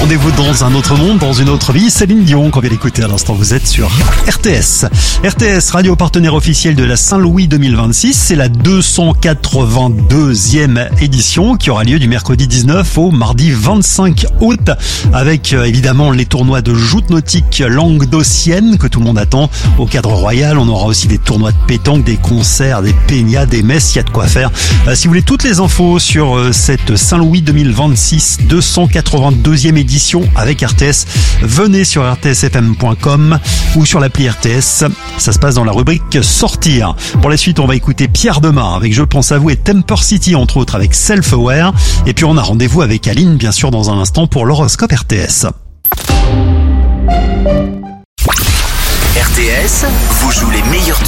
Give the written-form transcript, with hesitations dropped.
rendez-vous dans un autre monde, dans une autre vie. Céline Dion qu'on vient d'écouter à l'instant. Vous êtes sur RTS. RTS, radio partenaire officiel de la Saint-Louis 2026. C'est la 282e édition qui aura lieu du mercredi 19 au mardi 25 août avec évidemment les tournois de joute nautique languedocienne que tout le monde attend. Au cadre royal, on aura aussi des tournois de pétanque, des concerts, des peñas, des messes. Il y a de quoi faire. Si vous voulez toutes les infos sur cette Saint-Louis 2026 282e édition avec RTS, venez sur rtsfm.com ou sur l'appli RTS. Ça se passe dans la rubrique sortir. Pour la suite, on va écouter Pierre Demar avec Je pense à vous et Temper City entre autres avec Self Aware. Et puis on a rendez-vous avec Aline bien sûr dans un instant pour l'horoscope RTS. RTS vous joue les meilleurs tubes